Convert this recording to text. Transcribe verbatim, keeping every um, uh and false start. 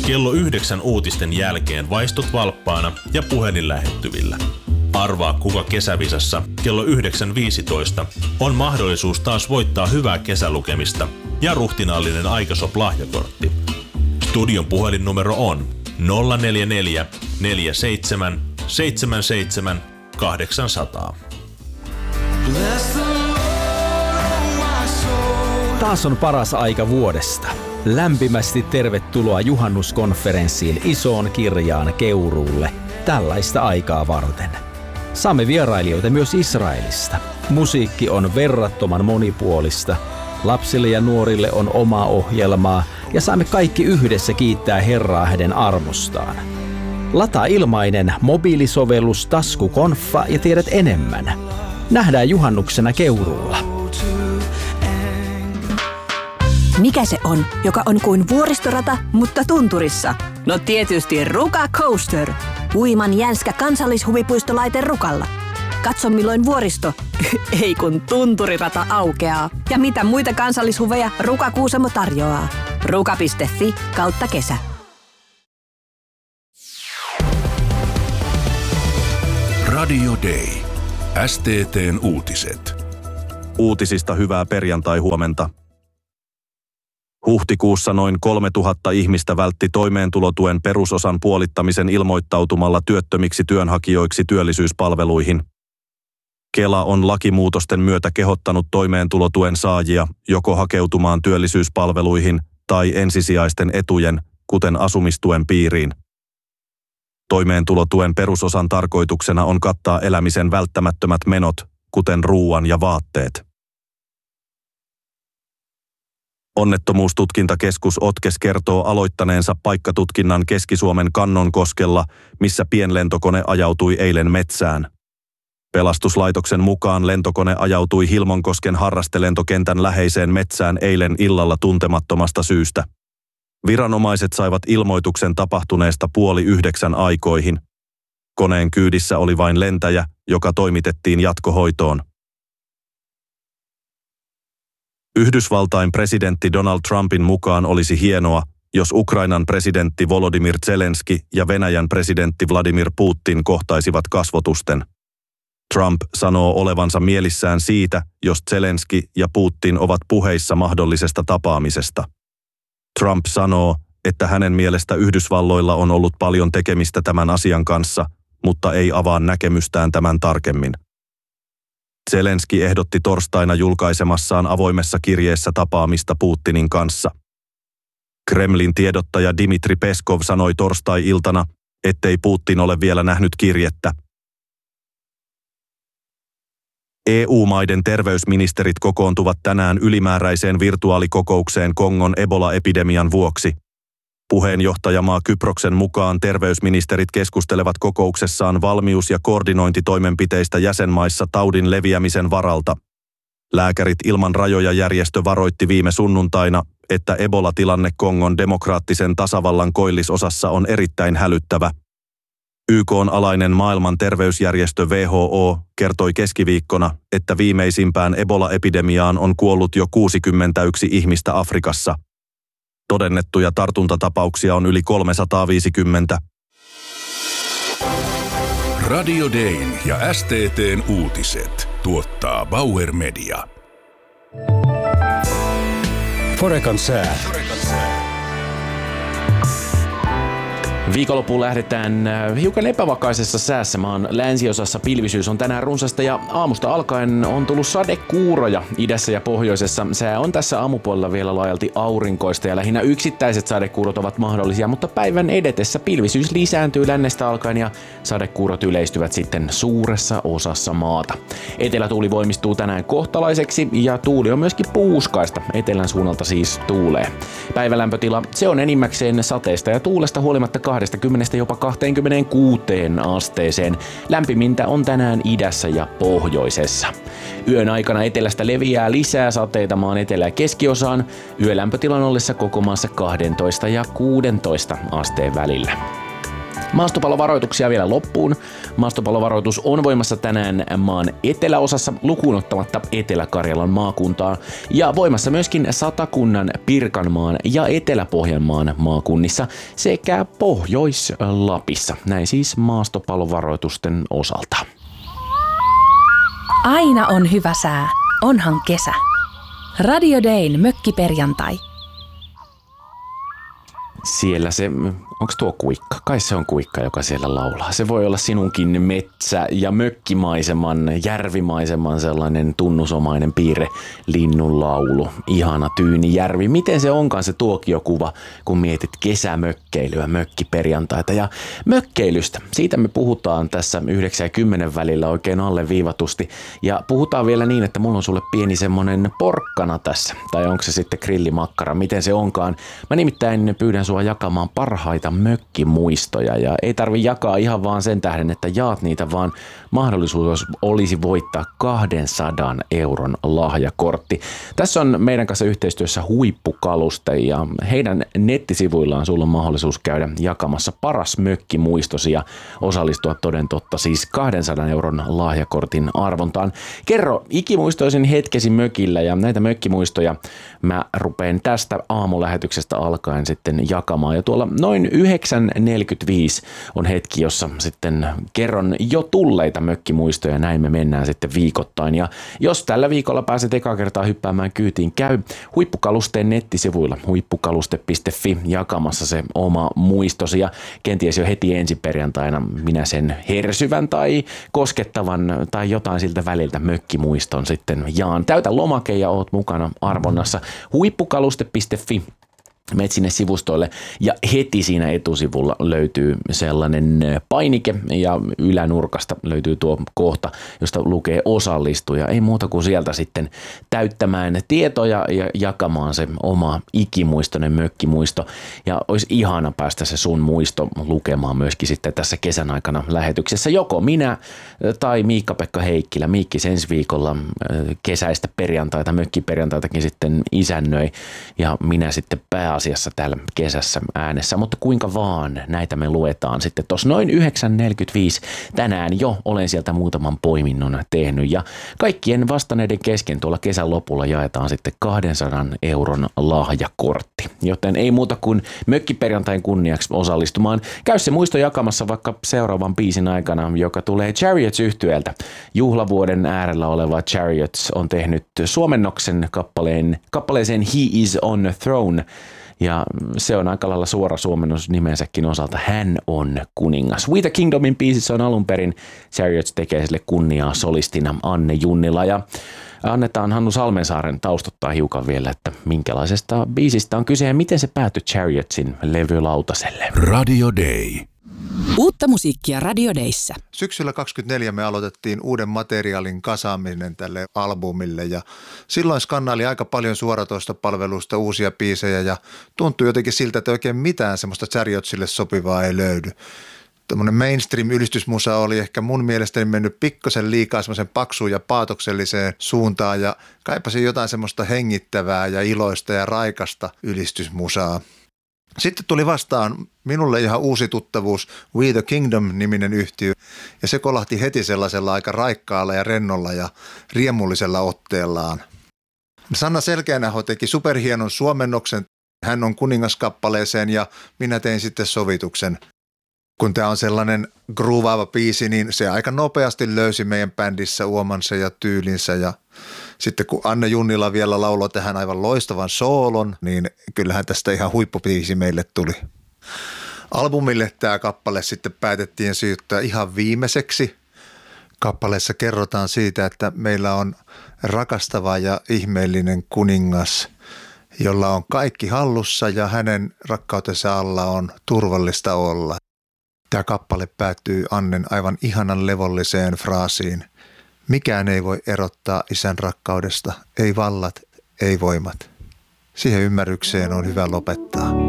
Kello yhdeksän uutisten jälkeen vaistut valppaana ja puhelin lähettyvillä. Arvaa, kuka kesävisassa kello yhdeksän viisitoista on mahdollisuus taas voittaa hyvää kesälukemista ja ruhtinaallinen Aikasop-lahjakortti. Studion puhelinnumero on nolla neljä neljä neljä seitsemän seitsemän seitsemän kahdeksan nolla nolla. Taas on paras aika vuodesta. Lämpimästi tervetuloa juhannuskonferenssiin Isoon Kirjaan Keuruulle tällaista aikaa varten. Saamme vierailijoita myös Israelista. Musiikki on verrattoman monipuolista. Lapsille ja nuorille on omaa ohjelmaa ja saamme kaikki yhdessä kiittää Herraa hänen armostaan. Lataa ilmainen mobiilisovellus Taskukonfa ja tiedät enemmän. Nähdään juhannuksena Keuruulla. Mikä se on, joka on kuin vuoristorata, mutta tunturissa? No tietysti Ruka Coaster. Uiman jänskä kansallishuvipuistolaite Rukalla. Katso milloin vuoristo, ei kun tunturirata aukeaa. Ja mitä muita kansallishuveja Ruka Kuusamo tarjoaa. ruka piste fi kautta kesä. Radio Day. S T T:n uutiset. Uutisista hyvää perjantai-huomenta. Huhtikuussa noin kolmetuhatta ihmistä vältti toimeentulotuen perusosan puolittamisen ilmoittautumalla työttömiksi työnhakijoiksi työllisyyspalveluihin. Kela on lakimuutosten myötä kehottanut toimeentulotuen saajia joko hakeutumaan työllisyyspalveluihin tai ensisijaisten etujen, kuten asumistuen piiriin. Toimeentulotuen perusosan tarkoituksena on kattaa elämisen välttämättömät menot, kuten ruuan ja vaatteet. Onnettomuustutkintakeskus Otkes kertoo aloittaneensa paikkatutkinnan Keski-Suomen Kannonkoskella, missä pienlentokone ajautui eilen metsään. Pelastuslaitoksen mukaan lentokone ajautui Hilmonkosken harrastelentokentän läheiseen metsään eilen illalla tuntemattomasta syystä. Viranomaiset saivat ilmoituksen tapahtuneesta puoli yhdeksän aikoihin. Koneen kyydissä oli vain lentäjä, joka toimitettiin jatkohoitoon. Yhdysvaltain presidentti Donald Trumpin mukaan olisi hienoa, jos Ukrainan presidentti Volodymyr Zelenski ja Venäjän presidentti Vladimir Putin kohtaisivat kasvotusten. Trump sanoo olevansa mielissään siitä, jos Zelenski ja Putin ovat puheissa mahdollisesta tapaamisesta. Trump sanoo, että hänen mielestä Yhdysvalloilla on ollut paljon tekemistä tämän asian kanssa, mutta ei avaa näkemystään tämän tarkemmin. Zelenski ehdotti torstaina julkaisemassaan avoimessa kirjeessä tapaamista Putinin kanssa. Kremlin tiedottaja Dmitri Peskov sanoi torstai-iltana, ettei Putin ole vielä nähnyt kirjettä. E U-maiden terveysministerit kokoontuvat tänään ylimääräiseen virtuaalikokoukseen Kongon Ebola-epidemian vuoksi. Puheenjohtajamaa Kyproksen mukaan terveysministerit keskustelevat kokouksessaan valmius- ja koordinointitoimenpiteistä jäsenmaissa taudin leviämisen varalta. Lääkärit ilman rajoja -järjestö varoitti viime sunnuntaina, että Ebola-tilanne Kongon demokraattisen tasavallan koillisosassa on erittäin hälyttävä. Y K:n alainen maailman terveysjärjestö W H O kertoi keskiviikkona, että viimeisimpään Ebola-epidemiaan on kuollut jo kuusikymmentäyksi ihmistä Afrikassa. Todennettuja tartuntatapauksia on yli kolmesataaviisikymmentä. Radio Dayn ja S T T:n uutiset tuottaa Bauer Media. Forecan sää. Viikonloppuun lähdetään hiukan epävakaisessa säässä. Maan länsiosassa pilvisyys on tänään runsasta ja aamusta alkaen on tullut sadekuuroja idässä ja pohjoisessa. Sää on tässä aamupuolella vielä laajalti aurinkoista ja lähinnä yksittäiset sadekuurot ovat mahdollisia, mutta päivän edetessä pilvisyys lisääntyy lännestä alkaen ja sadekuurot yleistyvät sitten suuressa osassa maata. Etelätuuli voimistuu tänään kohtalaiseksi ja tuuli on myöskin puuskaista. Etelän suunnalta siis tuulee. Päivälämpötila, se on enimmäkseen sateesta ja tuulesta huolimatta kaksikymmentä jopa kaksikymmentäkuusi asteeseen. Lämpimintä on tänään idässä ja pohjoisessa. Yön aikana etelästä leviää lisää sateita maan etelä- ja keskiosaan. Yölämpötilan ollessa koko maassa kaksitoista ja kuusitoista asteen välillä. Maastopallovaroituksia vielä loppuun. Maastopallovaroitus on voimassa tänään maan eteläosassa lukuun ottamatta Etelä-Karjalan maakuntaa ja voimassa myöskin Satakunnan, Pirkanmaan ja Etelä-Pohjanmaan maakunnissa sekä Pohjois-Lapissa. Näin siis maastopallovaroitusten osalta. Aina on hyvä sää, onhan kesä. Radio Dayn mökkiperjantai. Siellä se, onko tuo kuikka? Kai se on kuikka, joka siellä laulaa. Se voi olla sinunkin metsä- ja mökkimaiseman, järvimaiseman sellainen tunnusomainen piirre, linnun laulu, ihana tyyni järvi. Miten se onkaan se tuokiokuva, kun mietit kesämökkeilyä, mökkiperjantaita ja mökkeilystä. Siitä me puhutaan tässä yhdeksän ja kymmenen välillä oikein alleviivatusti. Ja puhutaan vielä niin, että mulla on sulle pieni semmonen porkkana tässä. Tai onko se sitten grillimakkara, miten se onkaan. Mä nimittäin pyydän sua jakamaan parhaita mökkimuistoja ja ei tarvi jakaa ihan vaan sen tähden, että jaat niitä, vaan mahdollisuus olisi voittaa kahdensadan euron lahjakortti. Tässä on meidän kanssa yhteistyössä Huippukaluste ja heidän nettisivuillaan sulla on mahdollisuus käydä jakamassa paras mökkimuistosi ja osallistua toden totta siis kahdensadan euron lahjakortin arvontaan. Kerro ikimuistoisin hetkesi mökillä ja näitä mökkimuistoja mä rupean tästä aamulähetyksestä alkaen sitten jakamaan. Ja tuolla noin yhdeksän neljäkymmentäviisi on hetki, jossa sitten kerron jo tulleita mökkimuistoja. Näin me mennään sitten viikoittain. Ja jos tällä viikolla pääset ekaa kertaa hyppäämään kyytiin, käy Huippukalusteen nettisivuilla huippukaluste piste fi jakamassa se oma muistosi. Ja kenties jo heti ensi perjantaina minä sen hersyvän tai koskettavan tai jotain siltä väliltä mökkimuiston sitten jaan. Täytä lomake ja oot mukana arvonnassa. Huippukaluste piste fi. Menet sinne sivustoille ja heti siinä etusivulla löytyy sellainen painike ja ylänurkasta löytyy tuo kohta, josta lukee osallistuja. Ei muuta kuin sieltä sitten täyttämään tietoja ja jakamaan se oma ikimuistoinen mökkimuisto. Ja olisi ihana päästä se sun muisto lukemaan myöskin sitten tässä kesän aikana lähetyksessä. Joko minä tai Miikka-Pekka Heikkilä. Miikkis ensi viikolla kesäistä perjantaita, mökkiperjantaitakin sitten isännöi ja minä sitten pää asiassa täällä kesässä äänessä, mutta kuinka vaan näitä me luetaan sitten tuossa noin yhdeksän neljäkymmentäviisi tänään jo olen sieltä muutaman poiminnon tehnyt ja kaikkien vastanneiden kesken tuolla kesän lopulla jaetaan sitten kahdensadan euron lahjakortti, joten ei muuta kuin mökkiperjantain kunniaksi osallistumaan. Käy se muisto jakamassa vaikka seuraavan biisin aikana, joka tulee Chariots-yhtyeeltä. Juhlavuoden äärellä oleva Chariots on tehnyt suomennoksen kappaleen, kappaleeseen He is on the throne. Ja se on aika lailla suora suomennos nimensäkin osalta. Hän on kuningas. We the Kingdomin biisissä on alun perin. Chariots tekee sille kunniaa solistina Anne Junnila. Ja annetaan Hannu Salmensaaren taustottaa hiukan vielä, että minkälaisesta biisistä on kyse ja miten se päätyi Chariotsin levylautaselle. Radio Day. Uutta musiikkia Radio Dayssä. Syksyllä kaksikymmentäneljä me aloitettiin uuden materiaalin kasaaminen tälle albumille ja silloin skannaili aika paljon suoratoistopalveluista uusia biisejä ja tuntui jotenkin siltä, että oikein mitään semmoista Chariotsille sopivaa ei löydy. Tämmöinen mainstream-ylistysmusa oli ehkä mun mielestäni mennyt pikkasen liikaa semmoisen paksuun ja paatokselliseen suuntaan ja kaipasin jotain semmoista hengittävää ja iloista ja raikasta ylistysmusaa. Sitten tuli vastaan minulle ihan uusi tuttavuus We the Kingdom-niminen yhtiö ja se kolahti heti sellaisella aika raikkaalla ja rennolla ja riemullisella otteellaan. Sanna Selkeänäho teki superhienon suomennoksen, hän on kuningaskappaleeseen ja minä tein sitten sovituksen. Kun tämä on sellainen groovaava biisi, niin se aika nopeasti löysi meidän bändissä uomansa ja tyylinsä ja sitten kun Anne Junnila vielä lauloi tähän aivan loistavan soolon, niin kyllähän tästä ihan huippubiisi meille tuli. Albumille tämä kappale sitten päätettiin siirtää ihan viimeiseksi. Kappaleessa kerrotaan siitä, että meillä on rakastava ja ihmeellinen kuningas, jolla on kaikki hallussa ja hänen rakkautensa alla on turvallista olla. Tämä kappale päättyy Annen aivan ihanan levolliseen fraasiin. Mikään ei voi erottaa isän rakkaudesta, ei vallat, ei voimat. Siihen ymmärrykseen on hyvä lopettaa.